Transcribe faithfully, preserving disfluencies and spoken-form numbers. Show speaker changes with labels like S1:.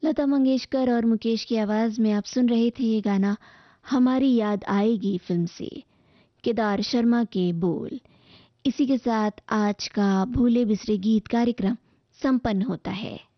S1: लता मंगेशकर और मुकेश की आवाज में आप सुन रहे थे ये गाना हमारी याद आएगी फिल्म से, केदार शर्मा के बोल। इसी के साथ आज का भूले बिसरे गीत कार्यक्रम संपन्न होता है।